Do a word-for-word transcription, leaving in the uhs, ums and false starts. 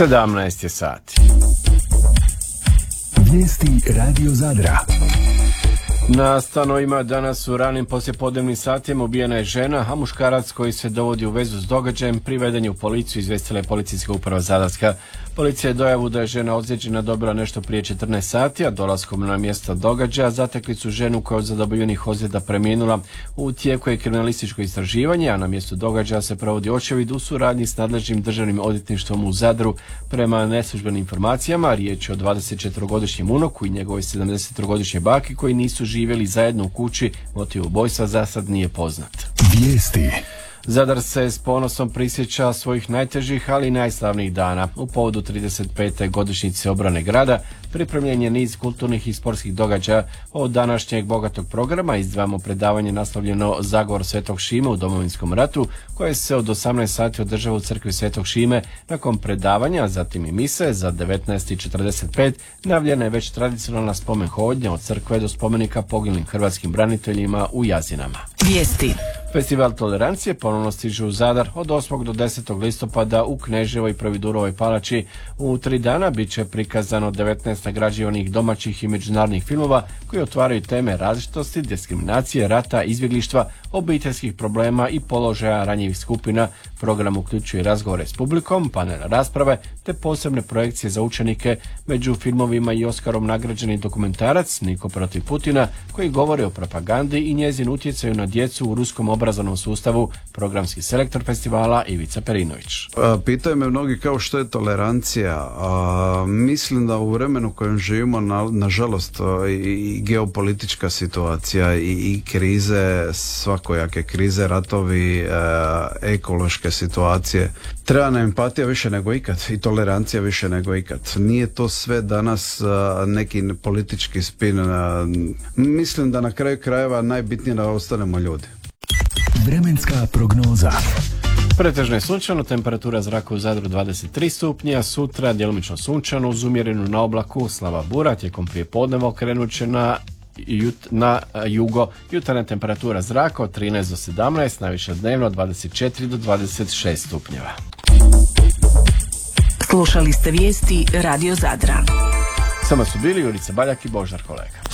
sedamnaest je sati. Vijesti Radio Zadra. Na stanovima danas u ranim poslijepodnevnim satima ubijena je žena, a muškarac koji se dovodi u vezu s događajem priveden je u policiju, izvestila je policijska uprava Zadarska. Policija je dojavu da je žena ozlijeđena dobila nešto prije četrnaest sati, a dolaskom na mjesto događaja zatekli su ženu koja od zadobljenih ozljeda preminula. U tijeku je kriminalističko istraživanje, a na mjestu događaja se provodi očevid u suradnji s nadležnim državnim odvjetništvom u Zadru. Prema neslužbenim informacijama, riječ je o dvadesetčetverogodišnjem unuku i njegovoj sedamdesettrogodišnjoj baki koji nisu živjeli zajedno u kući. Motiv ubojstva za sad nije poznat. Vijesti. Zadar se s ponosom prisjeća svojih najtežih, ali i najslavnijih dana. U povodu trideset pete godišnjice obrane grada pripremljen je niz kulturnih i sportskih događaja. Od današnjeg bogatog programa izdvajamo predavanje naslovljeno Zagovor Svetog Šime u Domovinskom ratu, koje se od osamnaest sati održava u crkvi Svetog Šime. Nakon predavanja, zatim i mise, za devetnaest i četrdeset pet najavljena je već tradicionalna spomen hodnja od crkve do spomenika poginulim hrvatskim braniteljima u Jazinama. Vijesti. Festival tolerancije ponovno stiže u Zadar od osmog do desetog listopada u Kneževoj i Providurovoj palači. U tri dana bit će prikazano devetnaest nagrađivanih domaćih i međunarodnih filmova koji otvaraju teme različitosti, diskriminacije, rata, izbjeglištva, obiteljskih problema i položaja ranjivih skupina. Program uključuje razgovore s publikom, panele rasprave te posebne projekcije za učenike. Među filmovima i Oskarom nagrađeni dokumentarac Niko protiv Putina koji govori o propagandi i njezin utjecaju na djecu u ruskom obrazovnom sustavu. Programski selektor festivala Ivica Perinović. Pitaju me mnogi kao što je tolerancija. A, mislim da u vremenu u kojem živimo, na, nažalost, i, i geopolitička situacija i, i krize, svakojake krize, ratovi, e, ekološke situacije, treba nam empatija više nego ikad i tolerancija više nego ikad. Nije to sve danas a, neki politički spin. A, mislim da na kraju krajeva najbitnije da ostanemo ljudi. Vremenska prognoza. Pretežno je sunčano, temperatura zraka u Zadru dvadeset tri stupnja, sutra djelomično sunčano uz umjerenu na oblaku, slaba bura, tijekom prijepodneva okrenut će na, jut, na jugo. Jutarnja temperatura zraka od trinaest do sedamnaest, najviše dnevno od dvadeset četiri do dvadeset šest stupnjeva. Slušali ste vijesti Radio Zadra. Samo su bili Jurica Baljak i Božar Kolega.